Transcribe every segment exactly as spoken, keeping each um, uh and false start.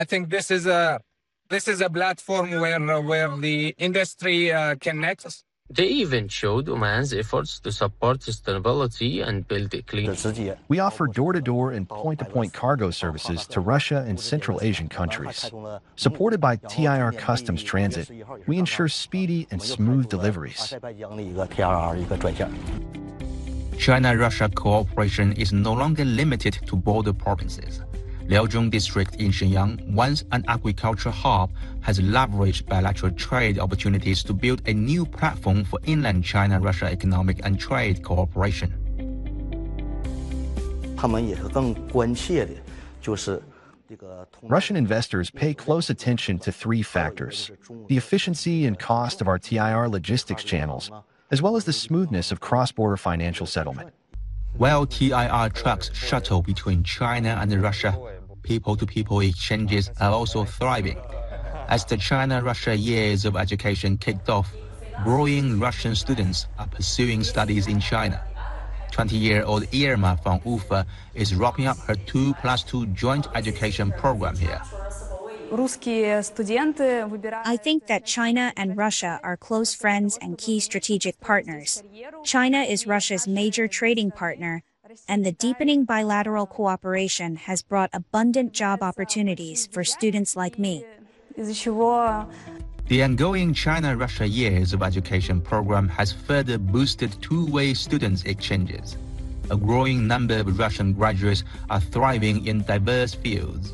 I think this is a this is a platform where where the industry uh, connects. They even showed Oman's efforts to support sustainability and build a clean. We offer door-to-door and point-to-point cargo services to Russia and Central Asian countries. Supported by T I R Customs Transit, we ensure speedy and smooth deliveries. China-Russia cooperation is no longer limited to border provinces. Liaozhong district in Shenyang, once an agricultural hub, has leveraged bilateral trade opportunities to build a new platform for inland China-Russia economic and trade cooperation. Russian investors pay close attention to three factors: the efficiency and cost of our T I R logistics channels, as well as the smoothness of cross-border financial settlement. While T I R trucks shuttle between China and Russia, people-to-people exchanges are also thriving. As the China-Russia years of education kicked off, growing Russian students are pursuing studies in China. twenty-year-old Irma from Ufa is wrapping up her two plus two joint education program here. I think that China and Russia are close friends and key strategic partners. China is Russia's major trading partner, and the deepening bilateral cooperation has brought abundant job opportunities for students like me. The ongoing China-Russia Years of Education program has further boosted two-way students' exchanges. A growing number of Russian graduates are thriving in diverse fields.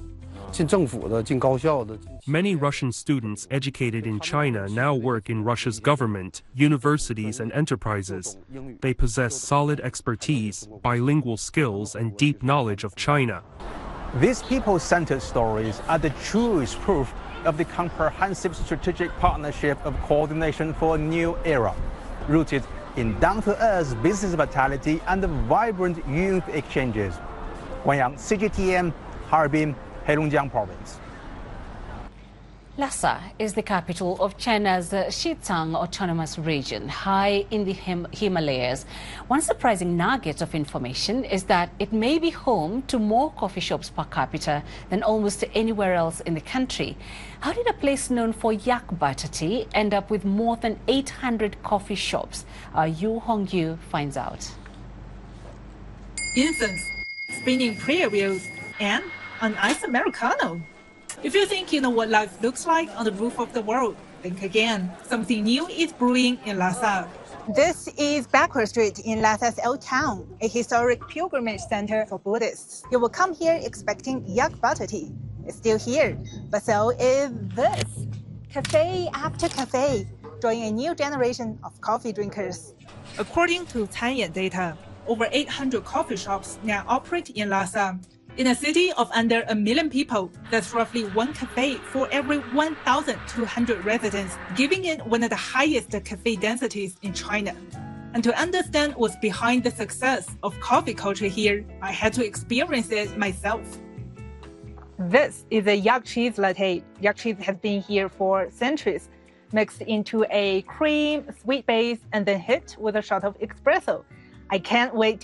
Many Russian students educated in China now work in Russia's government, universities, and enterprises. They possess solid expertise, bilingual skills, and deep knowledge of China. These people-centered stories are the truest proof of the comprehensive strategic partnership of coordination for a new era, rooted in down-to-earth business vitality and vibrant youth exchanges. Guanyang, C G T N, Harbin, Heilongjiang Province. Lhasa is the capital of China's Xizang Autonomous Region, high in the Him Himalayas. One surprising nugget of information is that it may be home to more coffee shops per capita than almost anywhere else in the country. How did a place known for yak butter tea end up with more than eight hundred coffee shops? Our Yu Hongyu finds out. Incense, spinning prayer wheels, and an iced Americano. If you think you know what life looks like on the roof of the world, think again. Something new is brewing in Lhasa. This is Backward Street in Lhasa's Old Town, a historic pilgrimage center for Buddhists. You will come here expecting yak butter tea. It's still here, but so is this. Cafe after cafe, drawing a new generation of coffee drinkers. According to Canyan data, over eight hundred coffee shops now operate in Lhasa. In a city of under a million people, that's roughly one cafe for every one thousand two hundred residents, giving it one of the highest cafe densities in China. And to understand what's behind the success of coffee culture here, I had to experience it myself. This is a yak cheese latte. Yak cheese has been here for centuries, mixed into a cream, sweet base, and then hit with a shot of espresso. I can't wait